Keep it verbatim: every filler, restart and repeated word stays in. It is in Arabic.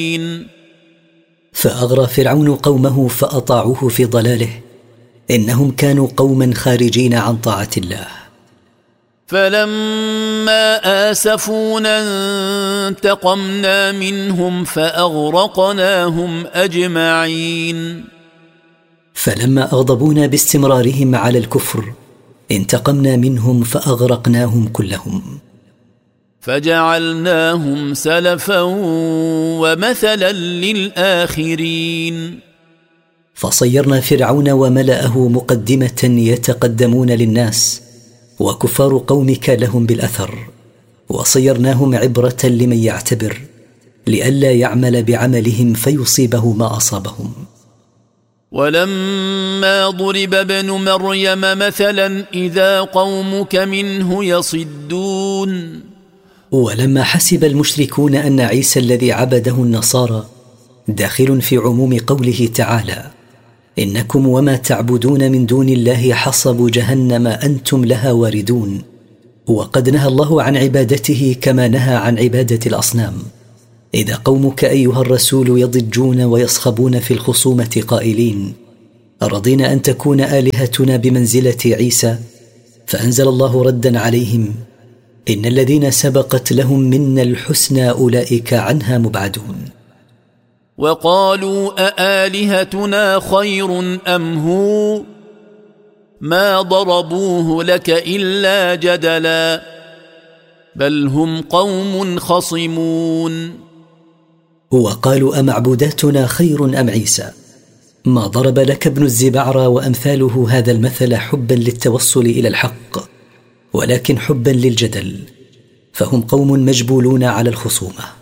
فأغرى فرعون قومه فأطاعوه في ضلاله، إنهم كانوا قوما خارجين عن طاعة الله. فلما آسفونا انتقمنا منهم فأغرقناهم أجمعين. فلما أغضبونا باستمرارهم على الكفر انتقمنا منهم فأغرقناهم كلهم. فجعلناهم سلفا ومثلا للآخرين. فصيرنا فرعون وملأه مقدمة يتقدمون للناس، وكفار قومك لهم بالأثر، وصيرناهم عبرة لمن يعتبر لئلا يعمل بعملهم فيصيبه ما أصابهم. ولما ضرب ابن مريم مثلا إذا قومك منه يصدون. ولما حسب المشركون أن عيسى الذي عبده النصارى داخل في عموم قوله تعالى: إنكم وما تعبدون من دون الله حصب جهنم أنتم لها واردون، وقد نهى الله عن عبادته كما نهى عن عبادة الأصنام، إذا قومك أيها الرسول يضجون ويصخبون في الخصومة قائلين: رضينا أن تكون آلهتنا بمنزلة عيسى، فأنزل الله ردا عليهم: إن الذين سبقت لهم منا الحسنى أولئك عنها مبعدون. وقالوا أآلهتنا خير أم هو ما ضربوه لك إلا جدلا بل هم قوم خصمون. وقالوا أمعبوداتنا خير أم عيسى؟ ما ضرب لك ابن الزبعرى وأمثاله هذا المثل حبا للتوصل إلى الحق، ولكن حبا للجدل، فهم قوم مجبولون على الخصومة.